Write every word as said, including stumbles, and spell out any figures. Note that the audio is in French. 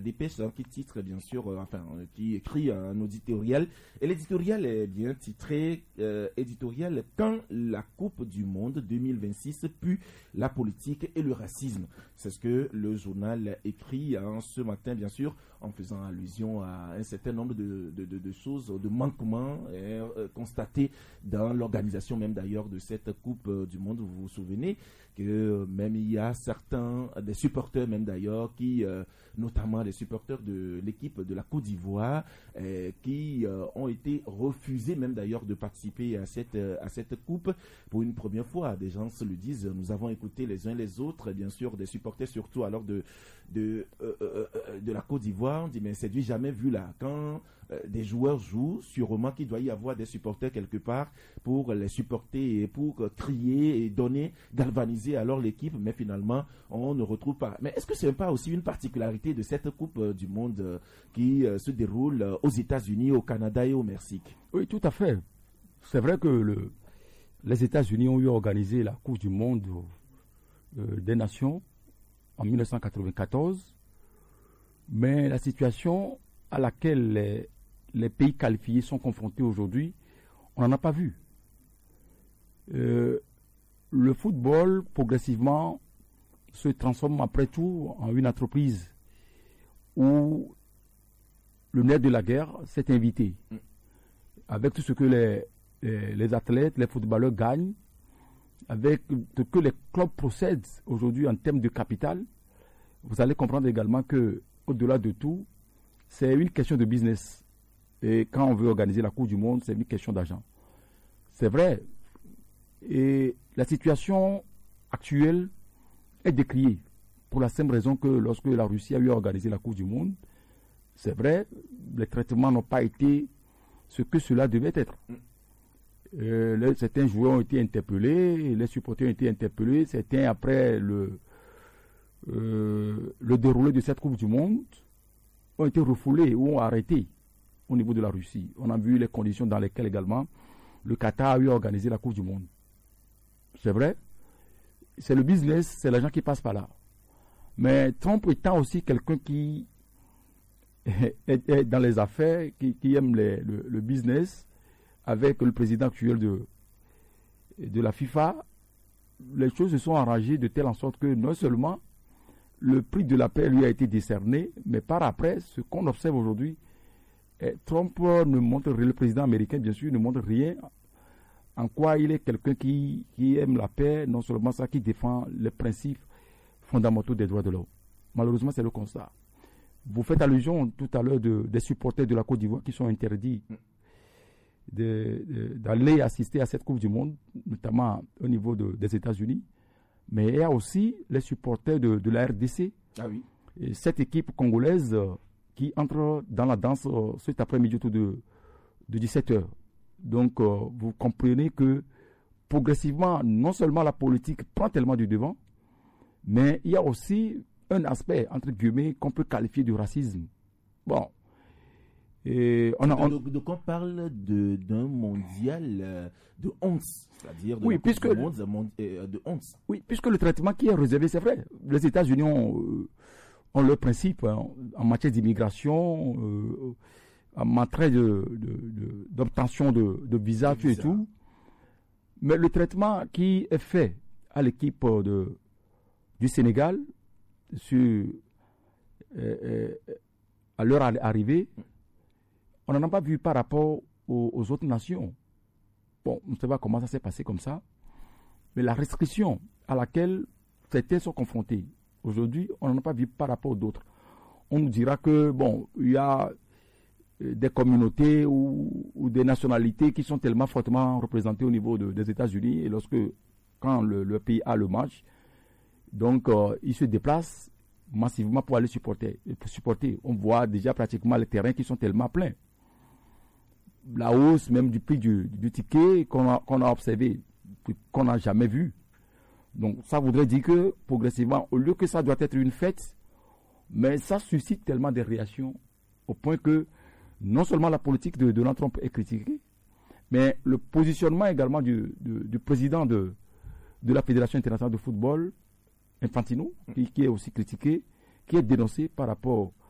dépêche hein, qui titre bien sûr, euh, enfin euh, qui écrit un éditorial. Et l'éditorial est bien titré euh, éditorial quand la Coupe du Monde deux mille vingt-six pue la politique et le racisme. C'est ce que le journal écrit hein, ce matin bien sûr en faisant allusion à un certain nombre de, de, de, de choses, de manquements euh, constatés dans l'organisation même d'ailleurs de cette Coupe euh, du Monde. Vous vous souvenez que euh, même il y a certains, des supporters même d'ailleurs, qui, euh, notamment les supporters de l'équipe de la Côte d'Ivoire, euh, qui euh, ont été refusés même d'ailleurs de participer à cette, euh, à cette coupe pour une première fois. Des gens se le disent, nous avons écouté les uns les autres, bien sûr, des supporters surtout alors de, de, euh, euh, de la Côte d'Ivoire. On dit, mais c'est du jamais vu là. Quand euh, des joueurs jouent, sûrement qu'il doit y avoir des supporters quelque part pour les supporter et pour euh, crier et donner, galvaniser alors l'équipe, mais finalement on ne retrouve pas. Mais est-ce que ce n'est pas aussi une particularité de cette Coupe euh, du Monde euh, qui euh, se déroule euh, aux États-Unis, au Canada et au Mexique? Oui, tout à fait. C'est vrai que le, les États-Unis ont eu organisé la Coupe du Monde euh, des Nations en mille neuf cent quatre-vingt-quatorze, mais la situation à laquelle les, les pays qualifiés sont confrontés aujourd'hui, on n'en a pas vu. Euh, Le football, progressivement, se transforme après tout en une entreprise où le nerf de la guerre s'est invité. Avec tout ce que les, les, les athlètes, les footballeurs gagnent, avec ce que les clubs procèdent aujourd'hui en termes de capital, vous allez comprendre également que, au-delà de tout, c'est une question de business. Et quand on veut organiser la Coupe du Monde, c'est une question d'argent. C'est vrai. Et la situation actuelle est décriée pour la simple raison que lorsque la Russie a eu organisé la Coupe du Monde, c'est vrai, les traitements n'ont pas été ce que cela devait être. Euh, les, certains joueurs ont été interpellés, les supporters ont été interpellés, certains après le, euh, le déroulé de cette Coupe du Monde ont été refoulés ou ont arrêté au niveau de la Russie. On a vu les conditions dans lesquelles également le Qatar a eu organisé la Coupe du Monde. C'est vrai, c'est le business, c'est l'argent qui passe par là. Mais Trump étant aussi quelqu'un qui est, est dans les affaires, qui, qui aime les, le, le business, avec le président actuel de, de la FIFA, les choses se sont arrangées de telle en sorte que non seulement le prix de la paix lui a été décerné, mais par après, ce qu'on observe aujourd'hui, Trump ne montre, le président américain bien sûr, ne montre rien en quoi il est quelqu'un qui, qui aime la paix, non seulement ça, qui défend les principes fondamentaux des droits de l'homme. Malheureusement, c'est le constat. Vous faites allusion tout à l'heure de, des supporters de la Côte d'Ivoire qui sont interdits de, de, d'aller assister à cette Coupe du Monde, notamment au niveau de, des États-Unis. Mais il y a aussi les supporters de, de la R D C. Ah oui. Et cette équipe congolaise euh, qui entre dans la danse euh, cet après-midi autour de, de dix-sept heures. Donc, euh, vous comprenez que progressivement, non seulement la politique prend tellement du devant, mais il y a aussi un aspect, entre guillemets, qu'on peut qualifier de racisme. Bon. Et on a, on... Donc, donc on parle de, d'un mondial euh, de honte, c'est-à-dire de, oui, la puisque, du monde, euh, de honte. Oui, puisque le traitement qui est réservé, c'est vrai. Les États-Unis ont, euh, ont leur principe hein, en matière d'immigration, euh, en matière de, de, de, d'obtention de, de visa, tout et tout. Mais le traitement qui est fait à l'équipe de, du Sénégal, sur, euh, euh, à leur arrivée, on n'en a pas vu par rapport aux, aux autres nations. Bon, on ne sait pas comment ça s'est passé comme ça. Mais la restriction à laquelle certains sont confrontés, aujourd'hui, on n'en a pas vu par rapport aux autres. On nous dira que, bon, il y a des communautés ou, ou des nationalités qui sont tellement fortement représentées au niveau de, des États-Unis, et lorsque, quand le, le pays a le match, donc euh, ils se déplacent massivement pour aller supporter, pour supporter. On voit déjà pratiquement les terrains qui sont tellement pleins. La hausse même du prix du, du ticket qu'on a, qu'on a observé, qu'on n'a jamais vu. Donc ça voudrait dire que progressivement, au lieu que ça doit être une fête, mais ça suscite tellement de réactions au point que non seulement la politique de Donald Trump est critiquée, mais le positionnement également du, du, du président de, de la Fédération internationale de football, Infantino, qui, qui est aussi critiqué, qui est dénoncé par rapport